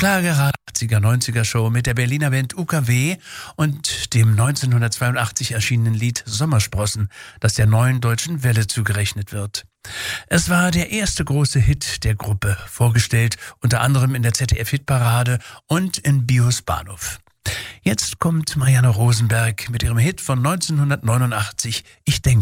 Schlager 80er, 90er Show mit der Berliner Band UKW und dem 1982 erschienenen Lied Sommersprossen, das der Neuen Deutschen Welle zugerechnet wird. Es war der erste große Hit der Gruppe, vorgestellt unter anderem in der ZDF-Hitparade und in Bios Bahnhof. Jetzt kommt Marianne Rosenberg mit ihrem Hit von 1989, Ich denke